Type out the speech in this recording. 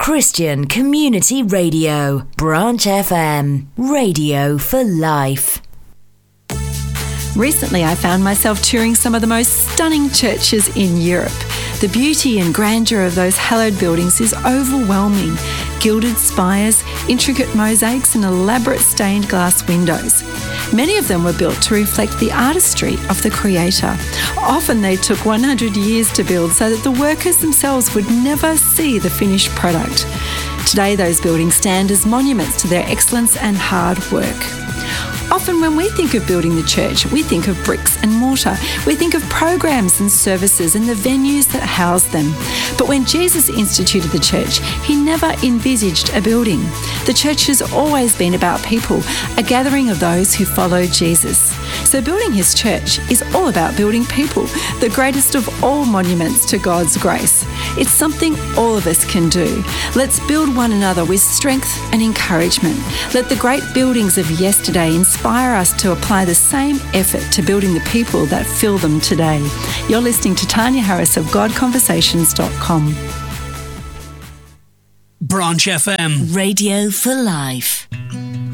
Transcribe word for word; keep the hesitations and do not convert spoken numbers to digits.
Christian Community Radio, Branch F M, radio for life. Recently, I found myself touring some of the most stunning churches in Europe. The beauty and grandeur of those hallowed buildings is overwhelming. Gilded spires, intricate mosaics and elaborate stained glass windows. Many of them were built to reflect the artistry of the Creator. Often they took one hundred years to build so that the workers themselves would never see the finished product. Today, those buildings stand as monuments to their excellence and hard work. Often when we think of building the church, we think of bricks and mortar. We think of programs and services and the venues that house them. But when Jesus instituted the church, he never envisaged a building. The church has always been about people, a gathering of those who follow Jesus. So building his church is all about building people, the greatest of all monuments to God's grace. It's something all of us can do. Let's build one another with strength and encouragement. Let the great buildings of yesterday inspire us to apply the same effort to building the people that fill them today. You're listening to Tanya Harris of God Conversations dot com. Branch F M, radio for life.